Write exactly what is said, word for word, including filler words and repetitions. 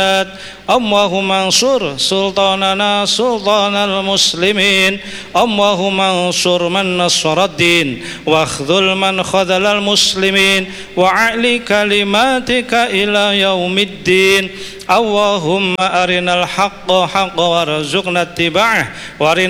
اللهم انصر سلطاننا سلطان المسلمين اللهم انصر من نصر الدين واخذل من خذل المسلمين وأعل كلماتك إلى يوم الدين اللهم أرنا الحق حقا وارزقنا اتباعه وأرنا